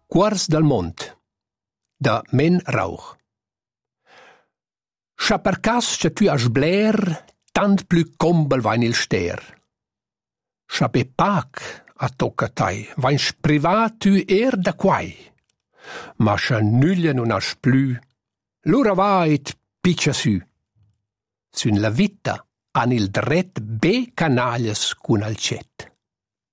Cuors dal mond, da Men Rauch. Scha per cas cha tu has bler, tant plü combel vain il ster. Scha be pac a tocca tai, vain sprivat tu da quai. Ma scha nuglia non has plü, l'ura va et piccia sü. Sün la vita han il dret be canaglias cun al cet.